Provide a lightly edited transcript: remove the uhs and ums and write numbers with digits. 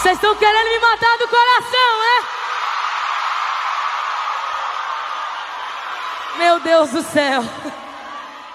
Vocês estão querendo me matar do coração, é? Meu Deus do céu.